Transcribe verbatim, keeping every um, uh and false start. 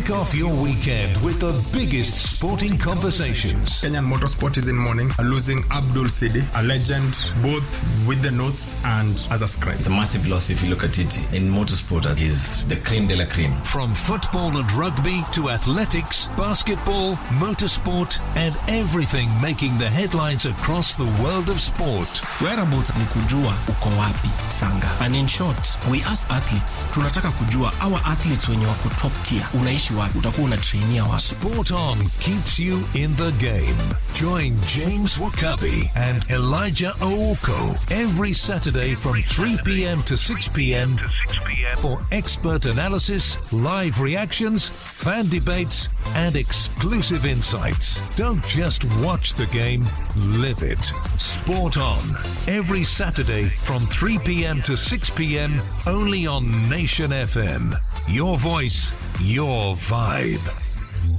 Kick off your weekend with the biggest sporting conversations. Kenyan motorsport is in mourning, losing Abdul Sidi, a legend, both with the notes and as a scribe. It's a massive loss if you look at it. In motorsport, it is the cream de la cream. From football and rugby to athletics, basketball, motorsport, and everything making the headlines across the world of sport. Whereabouts ni kujua uko wapi sanga. And in short, we as athletes, tunataka kujua our athletes wenye wako top tier. Unaishi wapi? Utakuwa unatrainia wapi? Sport On keeps you in the game. Join James Wakabi and Elijah Ooko every Saturday from three p.m. to six p.m. for expert analysis, live reactions, fan debates, and exclusive insights. Don't just watch the game, live it. Sport On, every Saturday from three p.m. to six p.m. only on Nation F M. Your voice, your vibe.